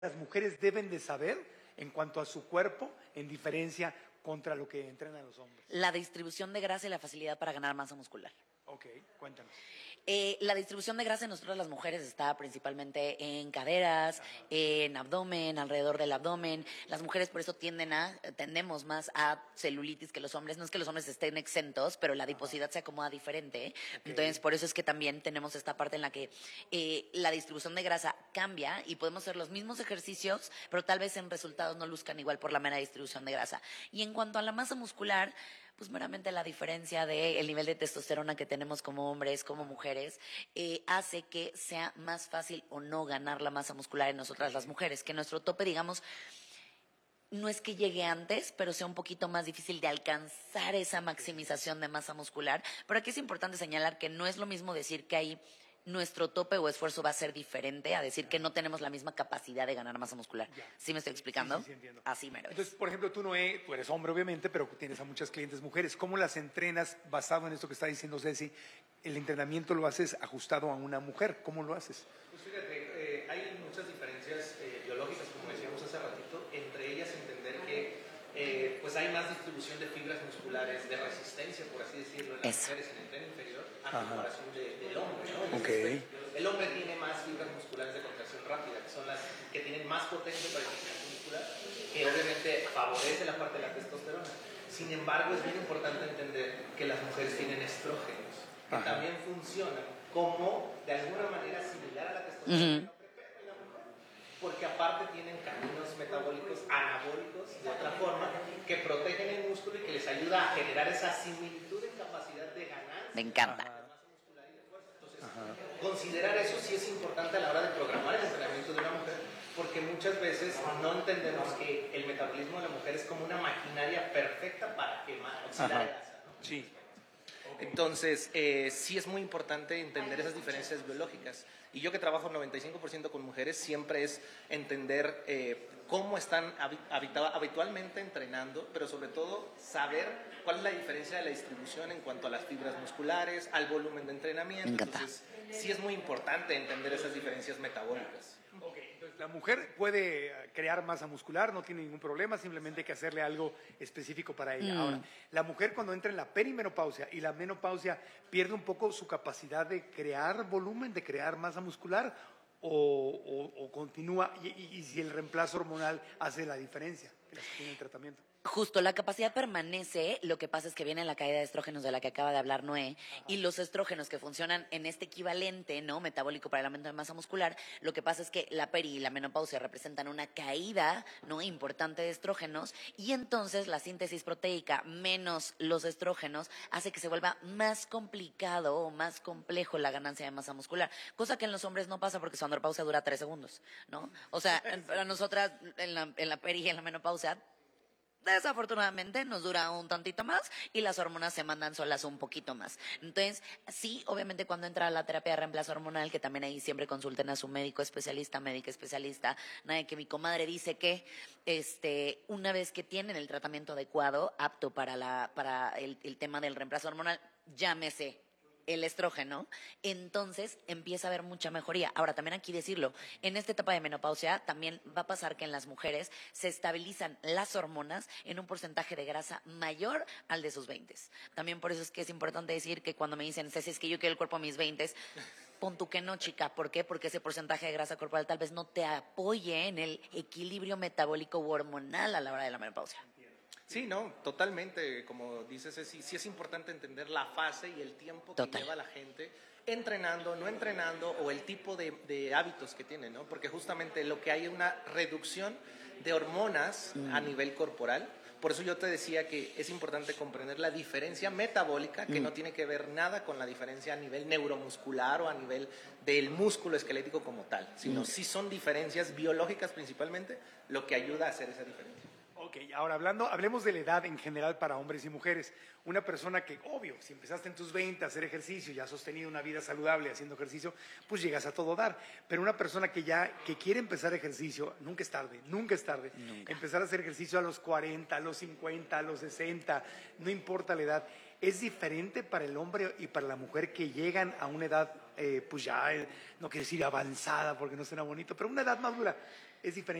las mujeres deben de saber en cuanto a su cuerpo, en diferencia contra lo que entrenan los hombres? La distribución de grasa y la facilidad para ganar masa muscular. Ok, cuéntanos. La distribución de grasa en nosotras las mujeres está principalmente en caderas, en abdomen, alrededor del abdomen. Las mujeres por eso tendemos más a celulitis que los hombres. No es que los hombres estén exentos, pero la adiposidad se acomoda diferente. Okay. Entonces, por eso es que también tenemos esta parte en la que la distribución de grasa cambia y podemos hacer los mismos ejercicios, pero tal vez en resultados no luzcan igual por la mera distribución de grasa. Y en cuanto a la masa muscular, pues meramente la diferencia del nivel de testosterona que tenemos como hombres, como mujeres, hace que sea más fácil o no ganar la masa muscular en nosotras las mujeres, que nuestro tope, digamos, no es que llegue antes, pero sea un poquito más difícil de alcanzar esa maximización de masa muscular. Pero aquí es importante señalar que no es lo mismo decir que hay nuestro tope o esfuerzo va a ser diferente a decir que no tenemos la misma capacidad de ganar masa muscular. ¿Sí me estoy explicando? Sí, entiendo. Así mero. Entonces, por ejemplo, tú eres hombre obviamente, pero tienes a muchas clientes mujeres. ¿Cómo las entrenas basado en esto que está diciendo Ceci? ¿El entrenamiento lo haces ajustado a una mujer? ¿Cómo lo haces? Pues fíjate, hay muchas diferencias biológicas, como decíamos hace ratito, entre ellas entender que pues hay más distribución de fibras musculares de resistencia, por así decirlo, en las mujeres en el tren inferior a comparación del hombre, ¿no? Okay. El hombre tiene más fibras musculares de contracción rápida, que son las que tienen más potencia para el crecimiento muscular, que obviamente favorece la parte de la testosterona. Sin embargo, es bien importante entender que las mujeres tienen estrógenos, que también funcionan como, de alguna manera, similar a la testosterona. Porque aparte tienen caminos metabólicos anabólicos de otra forma que protegen el músculo y que les ayuda a generar esa similitud en capacidad de ganar. Me encanta. De masa muscular y de fuerza. Entonces, considerar eso sí es importante a la hora de programar el entrenamiento de una mujer, porque muchas veces no entendemos que el metabolismo de la mujer es como una maquinaria perfecta para quemar, oxidar grasa, ¿no? Sí. Entonces, sí es muy importante entender esas diferencias biológicas. Y yo que trabajo 95% con mujeres, siempre es entender cómo están habitualmente entrenando, pero sobre todo saber cuál es la diferencia de la distribución en cuanto a las fibras musculares, al volumen de entrenamiento. Entonces, sí es muy importante entender esas diferencias metabólicas. Ok, entonces la mujer puede crear masa muscular, no tiene ningún problema, simplemente hay que hacerle algo específico para ella. Ahora, la mujer cuando entra en la perimenopausia y la menopausia pierde un poco su capacidad de crear volumen, de crear masa muscular, o continúa, y si el reemplazo hormonal hace la diferencia que tiene el tratamiento. Justo, la capacidad permanece, lo que pasa es que viene la caída de estrógenos de la que acaba de hablar Noé, y los estrógenos que funcionan en este equivalente, ¿no?, metabólico para el aumento de masa muscular, lo que pasa es que la peri y la menopausia representan una caída, ¿no?, importante de estrógenos, y entonces la síntesis proteica menos los estrógenos hace que se vuelva más complicado o más complejo la ganancia de masa muscular, cosa que en los hombres no pasa porque su andropausia dura 3 segundos, ¿no? O sea, para nosotras en la peri y en la menopausia desafortunadamente nos dura un tantito más y las hormonas se mandan solas un poquito más. Entonces, sí, obviamente cuando entra la terapia de reemplazo hormonal, que también ahí siempre consulten a su médico especialista, médica especialista, nada de que mi comadre dice que una vez que tienen el tratamiento adecuado, apto para el tema del reemplazo hormonal, llámese el estrógeno, entonces empieza a haber mucha mejoría. Ahora, también aquí decirlo, en esta etapa de menopausia también va a pasar que en las mujeres se estabilizan las hormonas en un porcentaje de grasa mayor al de sus 20. También por eso es que es importante decir que cuando me dicen, Ceci, es que yo quiero el cuerpo a mis 20, pon tú que no, chica. ¿Por qué? Porque ese porcentaje de grasa corporal tal vez no te apoye en el equilibrio metabólico u hormonal a la hora de la menopausia. Sí, no, totalmente, como dices, sí es importante entender la fase y el tiempo que lleva la gente entrenando, no entrenando, o el tipo de hábitos que tiene, ¿no? Porque justamente lo que hay es una reducción de hormonas a nivel corporal. Por eso yo te decía que es importante comprender la diferencia metabólica, que no tiene que ver nada con la diferencia a nivel neuromuscular o a nivel del músculo esquelético como tal, sino sí son diferencias biológicas principalmente lo que ayuda a hacer esa diferencia. Ok, ahora hablemos de la edad en general para hombres y mujeres. Una persona que, obvio, si empezaste en tus 20 a hacer ejercicio y has sostenido una vida saludable haciendo ejercicio, pues llegas a todo dar. Pero una persona que quiere empezar ejercicio, nunca es tarde. Nunca. Empezar a hacer ejercicio a los 40, a los 50, a los 60, no importa la edad. ¿Es diferente para el hombre y para la mujer que llegan a una edad, pues ya, no quiero decir avanzada porque no suena bonito, pero una edad madura? es diferente.